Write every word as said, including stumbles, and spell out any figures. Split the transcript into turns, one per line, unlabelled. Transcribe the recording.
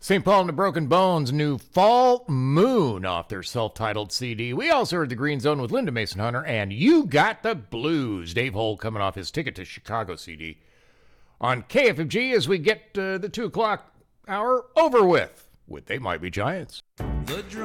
Saint Paul and the Broken Bones' new Fall Moon off their self-titled C D. We also heard The Green Zone with Linda Mason Hunter and You Got the Blues. Dave Holt coming off his Ticket to Chicago C D. On K F M G as we get uh, the two o'clock hour over with, with They Might Be Giants. The